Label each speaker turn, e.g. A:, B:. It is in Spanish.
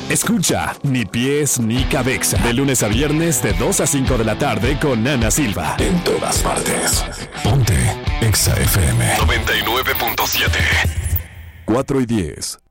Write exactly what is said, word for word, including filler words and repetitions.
A: Escucha Ni Pies Ni Cabeza de lunes a viernes de dos a cinco de la tarde con Ana Silva. En todas partes. Ponte Exa F M noventa y nueve punto siete. cuatro y diez.